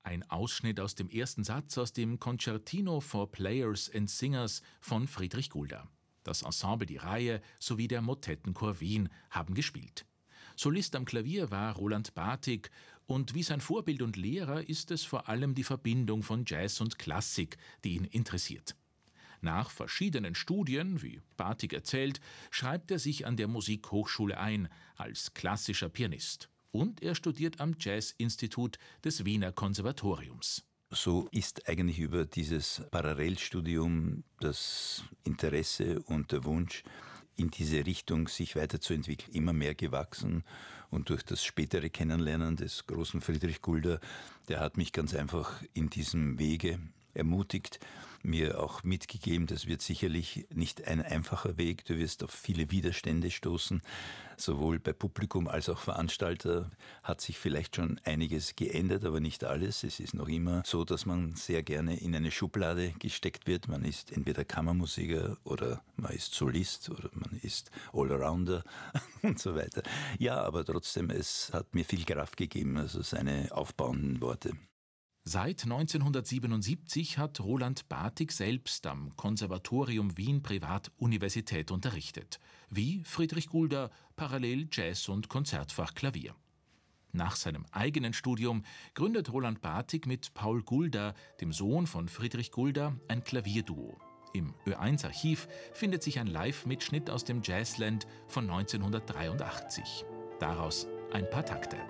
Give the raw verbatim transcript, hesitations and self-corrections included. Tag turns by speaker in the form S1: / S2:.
S1: Ein Ausschnitt aus dem ersten Satz aus dem Concertino for Players and Singers von Friedrich Gulda. Das Ensemble Die Reihe sowie der Motettenchor Wien haben gespielt. Solist am Klavier war Roland Bartik und wie sein Vorbild und Lehrer ist es vor allem die Verbindung von Jazz und Klassik, die ihn interessiert. Nach verschiedenen Studien, wie Bartik erzählt, schreibt er sich an der Musikhochschule ein als klassischer Pianist. Und er studiert am Jazzinstitut des Wiener Konservatoriums.
S2: So ist eigentlich über dieses Parallelstudium das Interesse und der Wunsch, in diese Richtung sich weiterzuentwickeln, immer mehr gewachsen. Und durch das spätere Kennenlernen des großen Friedrich Gulda, der hat mich ganz einfach in diesem Wege ermutigt, mir auch mitgegeben, das wird sicherlich nicht ein einfacher Weg, du wirst auf viele Widerstände stoßen, sowohl bei Publikum als auch Veranstalter hat sich vielleicht schon einiges geändert, aber nicht alles. Es ist noch immer so, dass man sehr gerne in eine Schublade gesteckt wird. Man ist entweder Kammermusiker oder man ist Solist oder man ist Allrounder und so weiter. Ja, aber trotzdem, es hat mir viel Kraft gegeben, also seine aufbauenden Worte.
S1: Seit neunzehnhundertsiebenundsiebzig hat Roland Bartik selbst am Konservatorium Wien Privatuniversität unterrichtet, wie Friedrich Gulda parallel Jazz- und Konzertfach Klavier. Nach seinem eigenen Studium gründet Roland Bartik mit Paul Gulda, dem Sohn von Friedrich Gulda, ein Klavierduo. Im Ö eins Archiv findet sich ein Live-Mitschnitt aus dem Jazzland von neunzehnhundertdreiundachtzig. Daraus ein paar Takte.